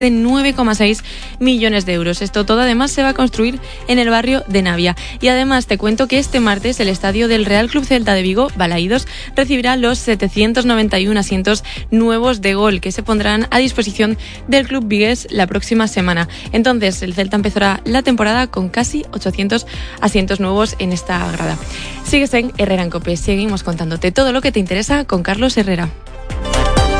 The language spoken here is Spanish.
de 9,6 millones de euros. Esto todo además se va a construir en el barrio de Navia. Y además te cuento que este martes el estadio del Real Club Celta de Vigo, Balaídos, recibirá los 791 asientos nuevos de gol que se pondrán a disposición del club vigués la próxima semana. Entonces el Celta empezará la temporada con casi 800 asientos nuevos en esta grada. Sigues en Herrera en COPE. Seguimos contándote todo lo que te interesa con Carlos Herrera.